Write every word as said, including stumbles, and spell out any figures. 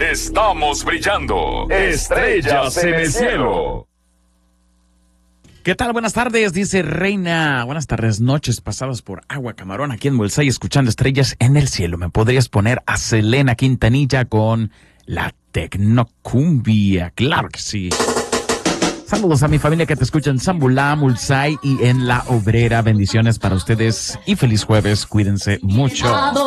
Estamos brillando. Estrellas en el cielo. ¿Qué tal? Buenas tardes, dice Reina. Buenas tardes, noches pasadas por agua camarón aquí en Bolsay, escuchando Estrellas en el cielo. ¿Me podrías poner a Selena Quintanilla con la Tecnocumbia? Claro que sí. Saludos a mi familia que te escucha en Zambulá, Mulsay y en La Obrera. Bendiciones para ustedes y feliz jueves. Cuídense mucho.